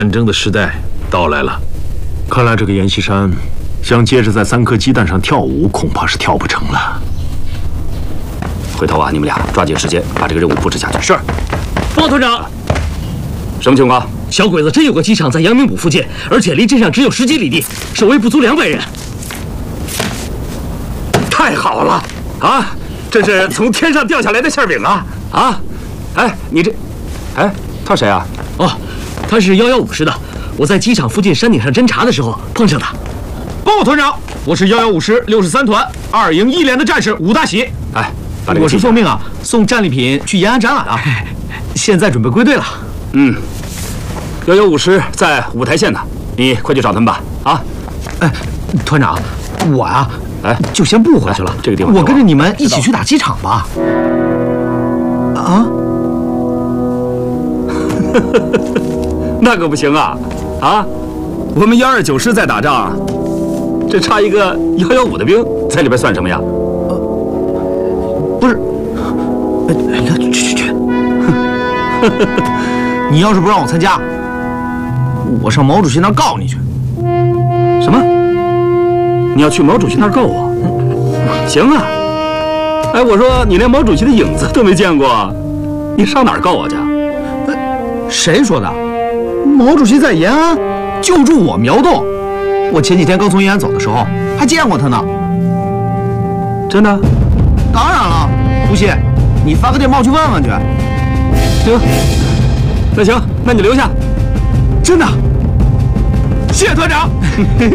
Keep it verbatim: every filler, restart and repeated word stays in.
战争的时代到来了，看来这个阎锡山想接着在三颗鸡蛋上跳舞，恐怕是跳不成了。 回头啊，你们俩抓紧时间把这个任务布置下去。 是，报团长。 什么情况？ 小鬼子真有个机场在阳明堡附近，而且离镇上只有十几里地，守卫不足两百人。 太好了啊！这是从天上掉下来的馅饼啊！啊，哎，你这，哎，他谁啊？ 哦，他是幺幺五师的。我在机场附近山顶上侦察的时候碰上他。 报团长，我是幺幺五师六十三团二营一连的战士武大喜。 哎，把这个我是奉命啊，送战利品去延安展览啊，现在准备归队了。 嗯，幺幺五师在五台县呢，你快去找他们吧。啊， 哎，团长，我啊， 哎， 就先不回去了。 这个地方， 我跟着你们一起去打机场吧。啊？ 那可不行啊！啊，我们幺二九师在打仗，这差一个幺幺五的兵在里边算什么呀？ 不是，哎呀，去去去！你要是不让我参加，我上毛主席那儿告你去。 什么？你要去毛主席那儿告我？行啊！哎，我说你连毛主席的影子都没见过，你上哪儿告我去？ 谁说的？毛主席在延安救助我苗洞，我前几天刚从延安走的时候还见过他呢。 真的？ 当然了，不信你发个电报去问问去。 行，那行，那你留下。 真的，谢谢团长。